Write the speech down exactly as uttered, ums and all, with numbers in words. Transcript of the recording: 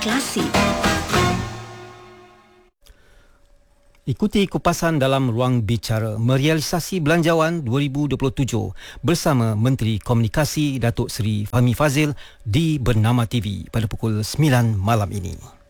Klasik. Ikuti kupasan dalam Ruang Bicara merealisasi Belanjawan dua ribu dua puluh tujuh bersama Menteri Komunikasi Datuk Seri Fahmi Fadzil di Bernama T V pada pukul sembilan malam ini.